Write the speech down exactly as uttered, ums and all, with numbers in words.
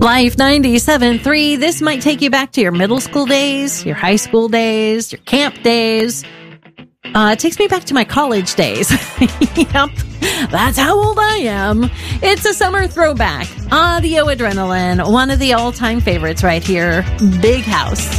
Life ninety-seven point three. This might take you back to your middle school days, your high school days, your camp days. Uh, it takes me back to my college days. Yep, that's how old I am. It's a summer throwback. Audio Adrenaline, one of the all-time favorites right here. Big House.